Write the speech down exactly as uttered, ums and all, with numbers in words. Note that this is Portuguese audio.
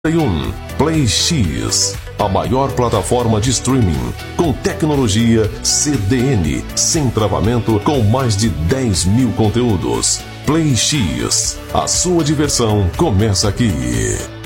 um Play X, a maior plataforma de streaming com tecnologia C D N, sem travamento, com mais de dez mil conteúdos. Play X, a sua diversão começa aqui.